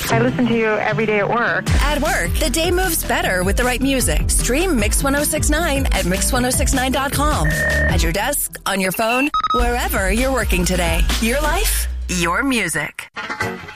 I listen to you every day at work. At work, the day moves better with the right music. Stream Mix 1069 at Mix1069.com. At your desk, on your phone, wherever you're working today. Your life, your music.